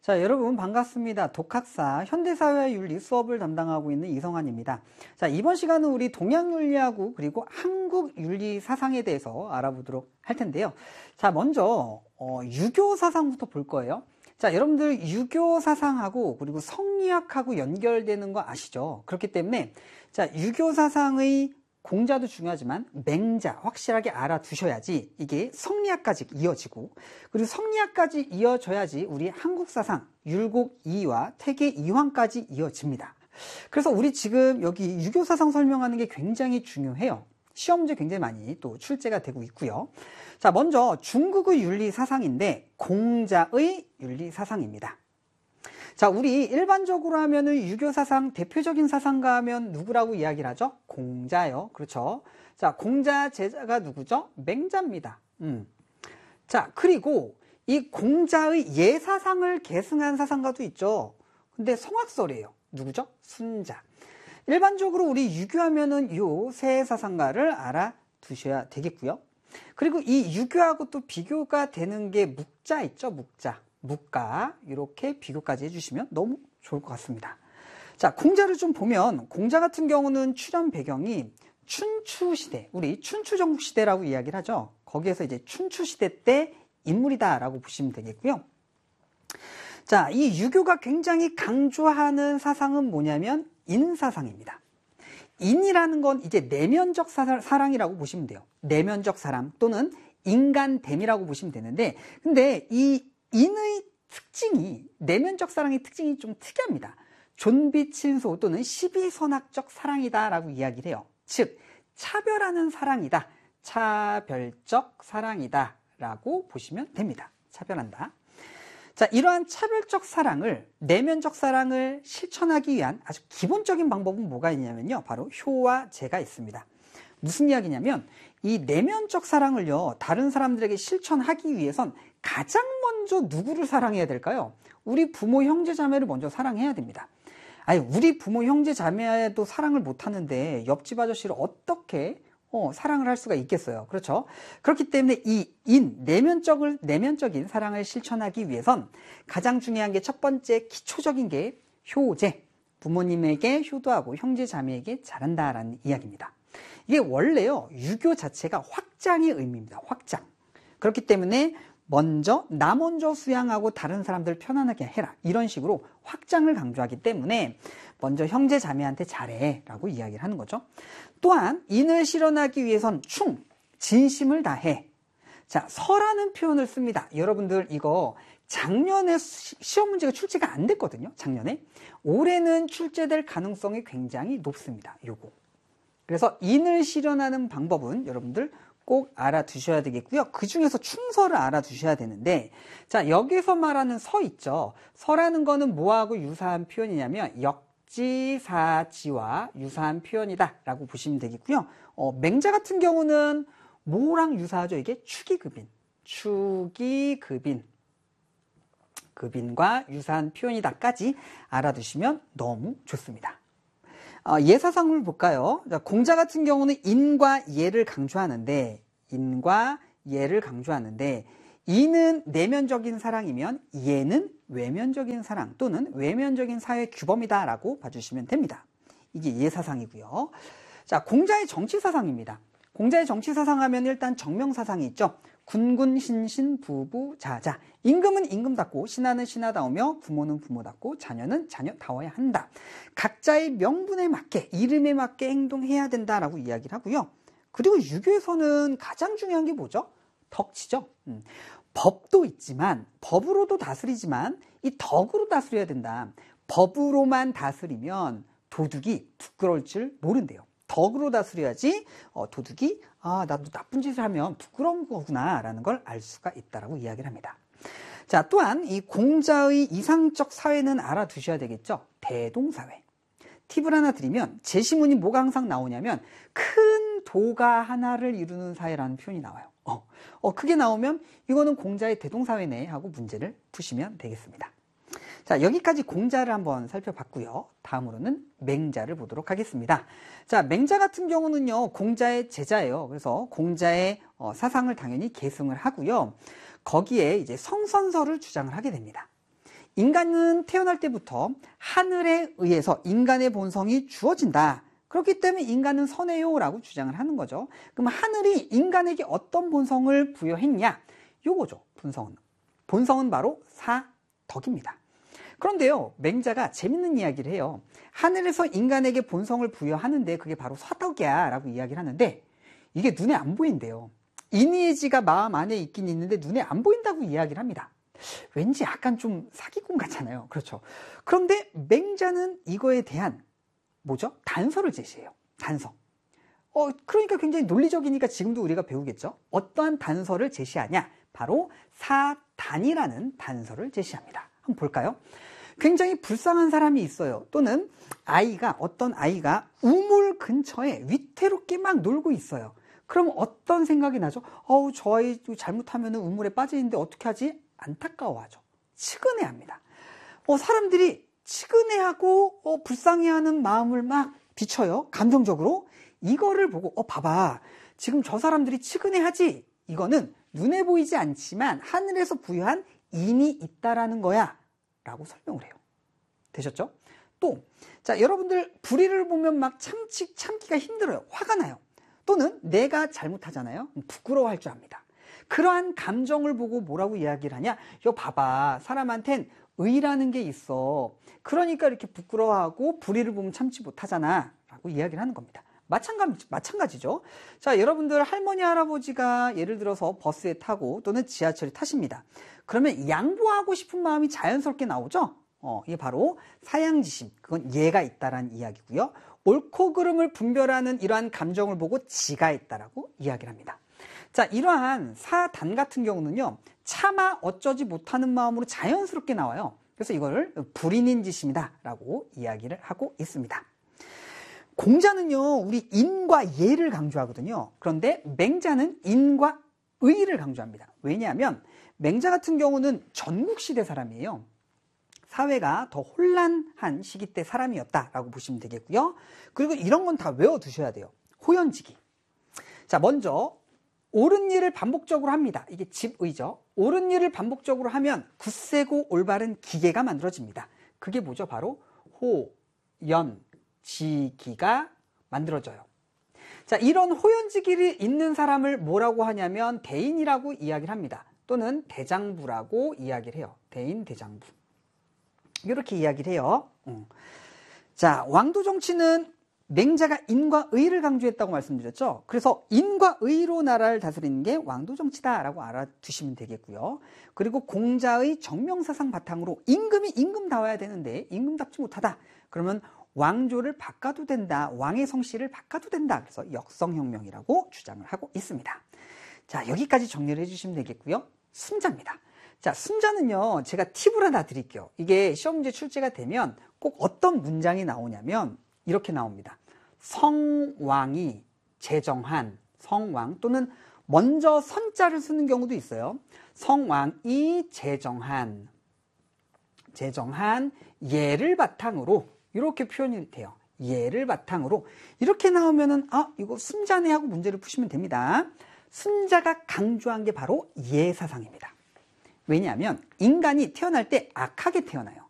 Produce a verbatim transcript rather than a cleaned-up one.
자, 여러분 반갑습니다. 독학사 현대사회윤리 수업을 담당하고 있는 이성환입니다. 자, 이번 시간은 우리 동양윤리하고 그리고 한국윤리 사상에 대해서 알아보도록 할 텐데요. 자, 먼저 어, 유교 사상부터 볼 거예요. 자, 여러분들 유교 사상하고 그리고 성리학하고 연결되는 거 아시죠? 그렇기 때문에 자, 유교 사상의 공자도 중요하지만 맹자 확실하게 알아두셔야지 이게 성리학까지 이어지고, 그리고 성리학까지 이어져야지 우리 한국 사상 율곡이와 태계이황까지 이어집니다. 그래서 우리 지금 여기 유교 사상 설명하는 게 굉장히 중요해요. 시험 문제 굉장히 많이 또 출제가 되고 있고요. 자, 먼저 중국의 윤리 사상인데 공자의 윤리 사상입니다. 자, 우리 일반적으로 하면은 유교 사상 대표적인 사상가 하면 누구라고 이야기를 하죠? 공자요. 그렇죠. 자, 공자 제자가 누구죠? 맹자입니다. 음. 자, 그리고 이 공자의 예사상을 계승한 사상가도 있죠. 근데 성악설이에요. 누구죠? 순자. 일반적으로 우리 유교하면은 요 세 사상가를 알아두셔야 되겠고요. 그리고 이 유교하고 또 비교가 되는 게 묵자 있죠? 묵자. 묵가 이렇게 비교까지 해주시면 너무 좋을 것 같습니다. 자, 공자를 좀 보면 공자 같은 경우는 출현 배경이 춘추 시대, 우리 춘추 전국 시대라고 이야기를 하죠. 거기에서 이제 춘추 시대 때 인물이다라고 보시면 되겠고요. 자, 이 유교가 굉장히 강조하는 사상은 뭐냐면 인사상입니다. 인이라는 건 이제 내면적 사랑이라고 보시면 돼요. 내면적 사랑 또는 인간됨이라고 보시면 되는데, 근데 이 인의 특징이, 내면적 사랑의 특징이 좀 특이합니다. 존비친소 또는 시비선악적 사랑이다라고 이야기를 해요. 즉, 차별하는 사랑이다. 차별적 사랑이다 라고 보시면 됩니다. 차별한다. 자, 이러한 차별적 사랑을, 내면적 사랑을 실천하기 위한 아주 기본적인 방법은 뭐가 있냐면요. 바로 효와 제가 있습니다. 무슨 이야기냐면 이 내면적 사랑을요, 다른 사람들에게 실천하기 위해선 가장 먼저 누구를 사랑해야 될까요? 우리 부모, 형제, 자매를 먼저 사랑해야 됩니다. 아니, 우리 부모, 형제, 자매도 사랑을 못 하는데 옆집 아저씨를 어떻게 어, 사랑을 할 수가 있겠어요. 그렇죠? 그렇기 때문에 이 인, 내면적을, 내면적인 사랑을 실천하기 위해선 가장 중요한 게 첫 번째 기초적인 게 효제. 부모님에게 효도하고 형제, 자매에게 잘한다라는 이야기입니다. 이게 원래요, 유교 자체가 확장의 의미입니다. 확장. 그렇기 때문에 먼저 나 먼저 수양하고 다른 사람들 편안하게 해라, 이런 식으로 확장을 강조하기 때문에 먼저 형제 자매한테 잘해 라고 이야기를 하는 거죠. 또한 인을 실현하기 위해선 충, 진심을 다해. 자, 서라는 표현을 씁니다. 여러분들 이거 작년에 시험 문제가 출제가 안 됐거든요. 작년에. 올해는 출제될 가능성이 굉장히 높습니다. 요거. 그래서 인을 실현하는 방법은 여러분들 꼭 알아두셔야 되겠고요. 그 중에서 충서를 알아두셔야 되는데, 자, 여기서 말하는 서 있죠. 서라는 거는 뭐하고 유사한 표현이냐면 역지사지와 유사한 표현이다 라고 보시면 되겠고요. 어, 맹자 같은 경우는 뭐랑 유사하죠? 이게 축이급인. 축이급인. 급인과 유사한 표현이다까지 알아두시면 너무 좋습니다. 어, 예사상을 볼까요? 공자 같은 경우는 인과 예를 강조하는데, 인과 예를 강조하는데, 인은 내면적인 사랑이면 예는 외면적인 사랑 또는 외면적인 사회 규범이다라고 봐주시면 됩니다. 이게 예사상이고요. 자, 공자의 정치사상입니다. 공자의 정치사상 하면 일단 정명사상이 있죠. 군군, 신신, 부부, 자자. 임금은 임금답고 신하는 신하다우며 부모는 부모답고 자녀는 자녀다워야 한다. 각자의 명분에 맞게, 이름에 맞게 행동해야 된다라고 이야기를 하고요. 그리고 유교에서는 가장 중요한 게 뭐죠? 덕치죠. 음. 법도 있지만, 법으로도 다스리지만 이 덕으로 다스려야 된다. 법으로만 다스리면 도둑이 부끄러울 줄 모른대요. 덕으로 다스려야지 어, 도둑이 아, 나도 나쁜 짓을 하면 부끄러운 거구나 라는 걸 알 수가 있다라고 이야기를 합니다. 자, 또한 이 공자의 이상적 사회는 알아두셔야 되겠죠. 대동사회. 팁을 하나 드리면 제시문이 뭐가 항상 나오냐면 큰 도가 하나를 이루는 사회라는 표현이 나와요. 어, 어 그게 나오면 이거는 공자의 대동사회네 하고 문제를 푸시면 되겠습니다. 자, 여기까지 공자를 한번 살펴봤고요. 다음으로는 맹자를 보도록 하겠습니다. 자, 맹자 같은 경우는요, 공자의 제자예요. 그래서 공자의 어, 사상을 당연히 계승을 하고요. 거기에 이제 성선설을 주장을 하게 됩니다. 인간은 태어날 때부터 하늘에 의해서 인간의 본성이 주어진다. 그렇기 때문에 인간은 선해요 라고 주장을 하는 거죠. 그럼 하늘이 인간에게 어떤 본성을 부여했냐? 요거죠. 본성은. 본성은 바로 사덕입니다. 그런데요, 맹자가 재밌는 이야기를 해요. 하늘에서 인간에게 본성을 부여하는데 그게 바로 사덕이야 라고 이야기를 하는데 이게 눈에 안 보인대요. 인의지가 마음 안에 있긴 있는데 눈에 안 보인다고 이야기를 합니다. 왠지 약간 좀 사기꾼 같잖아요. 그렇죠. 그런데 맹자는 이거에 대한 뭐죠? 단서를 제시해요. 단서. 어, 그러니까 굉장히 논리적이니까 지금도 우리가 배우겠죠? 어떠한 단서를 제시하냐? 바로 사단이라는 단서를 제시합니다. 한번 볼까요? 굉장히 불쌍한 사람이 있어요. 또는 아이가, 어떤 아이가 우물 근처에 위태롭게 막 놀고 있어요. 그럼 어떤 생각이 나죠? 어우, 저 아이 잘못하면 우물에 빠지는데 어떻게 하지? 안타까워하죠. 측은해합니다. 어, 사람들이 측은해하고 어, 불쌍해하는 마음을 막 비춰요. 감정적으로. 이거를 보고 어 봐봐. 지금 저 사람들이 측은해하지? 이거는 눈에 보이지 않지만 하늘에서 부여한 인이 있다라는 거야. 라고 설명을 해요. 되셨죠? 또, 자, 여러분들 불의를 보면 막 참치, 참기가 힘들어요. 화가 나요. 또는 내가 잘못하잖아요. 부끄러워할 줄 압니다. 그러한 감정을 보고 뭐라고 이야기를 하냐? 여 봐봐. 사람한텐 의라는 게 있어. 그러니까 이렇게 부끄러워하고 불의를 보면 참지 못하잖아. 라고 이야기를 하는 겁니다. 마찬가지, 마찬가지죠. 자, 여러분들 할머니, 할아버지가 예를 들어서 버스에 타고 또는 지하철에 타십니다. 그러면 양보하고 싶은 마음이 자연스럽게 나오죠? 어, 이게 바로 사양지심. 그건 예가 있다라는 이야기고요. 옳고 그름을 분별하는 이러한 감정을 보고 지가 있다라고 이야기를 합니다. 자, 이러한 사단 같은 경우는요, 차마 어쩌지 못하는 마음으로 자연스럽게 나와요. 그래서 이걸 불인인지심이다 라고 이야기를 하고 있습니다. 공자는요, 우리 인과 예를 강조하거든요. 그런데 맹자는 인과 의를 강조합니다. 왜냐하면 맹자 같은 경우는 전국시대 사람이에요. 사회가 더 혼란한 시기 때 사람이었다라고 보시면 되겠고요. 그리고 이런 건 다 외워두셔야 돼요. 호연지기. 자, 먼저 옳은 일을 반복적으로 합니다. 이게 집의죠. 옳은 일을 반복적으로 하면 굳세고 올바른 기계가 만들어집니다. 그게 뭐죠? 바로 호연지기가 만들어져요. 자, 이런 호연지기를 있는 사람을 뭐라고 하냐면 대인이라고 이야기를 합니다. 또는 대장부라고 이야기를 해요. 대인, 대장부. 이렇게 이야기를 해요. 음. 자, 왕도 정치는 맹자가 인과 의를 강조했다고 말씀드렸죠. 그래서 인과 의로 나라를 다스리는 게 왕도 정치다라고 알아두시면 되겠고요. 그리고 공자의 정명사상 바탕으로 임금이 임금다워야 되는데 임금답지 못하다. 그러면 왕조를 바꿔도 된다. 왕의 성씨를 바꿔도 된다. 그래서 역성혁명이라고 주장을 하고 있습니다. 자, 여기까지 정리를 해주시면 되겠고요. 순자입니다. 자, 순자는요, 제가 팁을 하나 드릴게요. 이게 시험 문제 출제가 되면 꼭 어떤 문장이 나오냐면 이렇게 나옵니다. 성왕이 제정한, 성왕 또는 먼저 선자를 쓰는 경우도 있어요. 성왕이 제정한, 제정한 예를 바탕으로 이렇게 표현이 돼요. 예를 바탕으로 이렇게 나오면은 아, 이거 순자네 하고 문제를 푸시면 됩니다. 순자가 강조한 게 바로 예사상입니다. 왜냐하면 인간이 태어날 때 악하게 태어나요.